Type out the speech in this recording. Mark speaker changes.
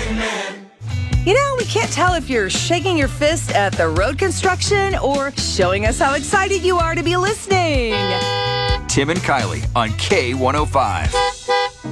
Speaker 1: You know, we can't tell if you're shaking your fist at the road construction or showing us how excited you are to be listening.
Speaker 2: Tim and Kylie on K105.